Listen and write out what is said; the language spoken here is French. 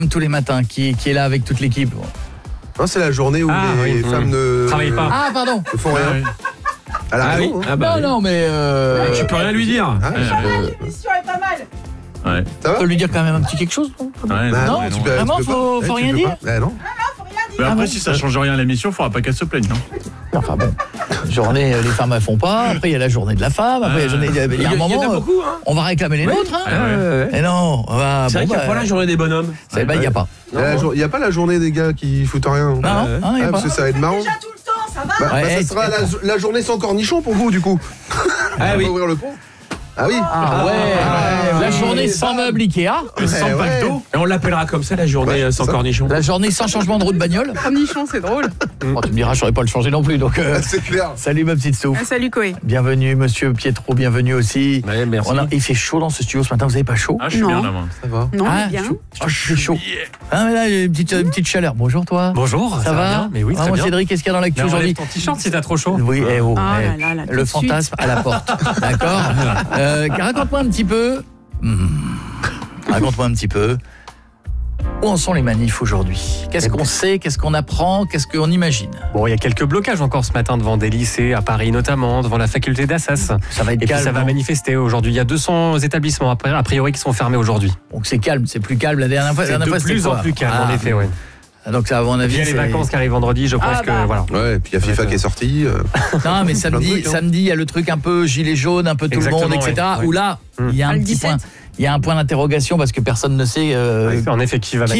tous les matins, qui est là avec toute l'équipe. Non, c'est la journée où les femmes ne travaillent pas. Ah, pardon. ne font rien. Elle a raison, hein. Non, mais... Tu peux rien lui dire. L'émission est pas mal. Ouais. Ça va? On peut lui dire quand même un petit quelque chose, non? Ouais, Bah non, tu peux- vraiment, tu peux faut pas. rien Tu peux dire. pas. Bah non. Faut rien dire. Mais après, si ça change rien à l'émission, il faudra pas qu'elle se plaigne. Enfin bon, journée, les femmes elles font pas. Après il y a la journée de la femme. Après il y a un moment, en a beaucoup, hein. on va réclamer les nôtres. Hein. Ouais. Et non, on va. C'est vrai qu'il n'y a pas la journée des bonhommes. Il y a pas. Il n'y a pas la journée des gars qui foutent rien. Non, il y a pas. Parce que ça va être marrant. Déjà tout le temps, ça va. Ouais, Ça sera la journée sans cornichon pour vous, du coup. Ah oui. On va ouvrir le pont. Ah oui. Ah ouais, la journée sans meuble Ikea, Sans Ouais, pack d'eau. Et on l'appellera comme ça, la journée sans ça. cornichon. la journée sans changement de roue de bagnole. Cornichon, c'est drôle. Bon, tu me diras, je saurais pas le changer non plus. Donc, C'est clair. salut ma petite soupe. Salut Koé. Bienvenue Monsieur Pietro, bienvenue aussi. Ouais, merci. Il fait chaud dans ce studio ce matin. Vous avez pas chaud? Ah, je suis bien là, moi. Ça va. Non, Ah, mais bien. chaud. Je suis chaud. Ah mais là, il y a une petite chaleur. Bonjour toi. Bonjour. Ça va bien? Mais oui, très Moi, bien. Cédric, qu'est-ce qu'il y a dans l'actu Mais aujourd'hui? enlève ton t-shirt si t'as trop chaud. Oui, Ah eh, là là, tout le de suite. fantasme à la porte. D'accord. Raconte-moi un petit peu. Raconte-moi un petit peu. Où en sont les manifs aujourd'hui? Qu'est-ce qu'on sait? Qu'est-ce qu'on apprend? Qu'est-ce qu'on imagine? Bon, il y a quelques blocages encore ce matin devant des lycées, à Paris notamment, devant la faculté d'Assas. Ça va être Et puis calme. ça va non manifester aujourd'hui. Il y a 200 établissements a priori qui sont fermés aujourd'hui. Donc c'est calme, c'est plus calme. La dernière fois, C'est de c'était plus en quoi? plus calme, en effet, ouais. Donc ça, à mon avis, Il y a les c'est- vacances qui arrivent vendredi, je pense que voilà. Ouais, et puis il y a FIFA qui est sorti. Non, mais Plein de trucs, hein. samedi, il y a le truc un peu gilet jaune, un peu tout Exactement, le monde, etc. ouais. Où là, il y a un Le petit 17. point. Il y a un point d'interrogation parce que personne ne sait En effet, qui va